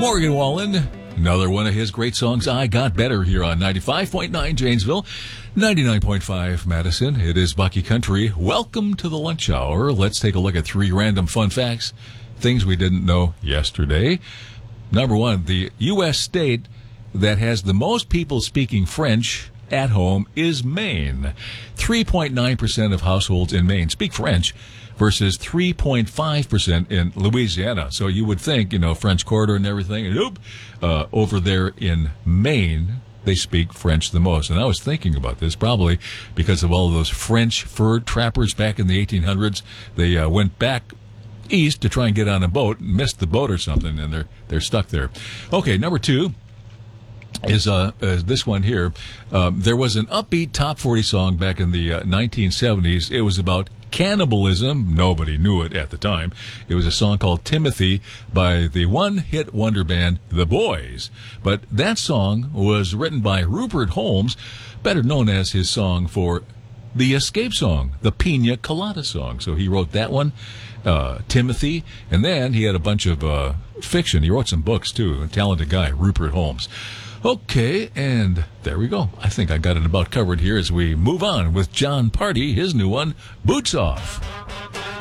Morgan Wallen, another one of his great songs, I Got Better, here on 95.9 Janesville, 99.5 Madison. It is Bucky Country. Welcome to the lunch hour. Let's take a look at 3 random fun facts, things we didn't know yesterday. Number 1, the U.S. state that has the most people speaking French at home is Maine. 3.9% of households in Maine speak French versus 3.5% in Louisiana. So you would think, French Quarter and everything, and over there in Maine, they speak French the most. And I was thinking about this, probably because of all of those French fur trappers back in the 1800s. They went back east to try and get on a boat, missed the boat or something, and they're stuck there. Okay, number 2 is this one here. There was an upbeat top 40 song back in the 1970s. It was about cannibalism. Nobody knew it at the time. It was a song called Timothy by the one-hit wonder band The Boys. But that song was written by Rupert Holmes, better known as his song for the Escape song, the Pina Colada song. So he wrote that one, Timothy, and then he had a bunch of fiction. He wrote some books, too. A talented guy, Rupert Holmes. Okay, and there we go. I think I got it about covered here as we move on with John Party, his new one, Boots Off.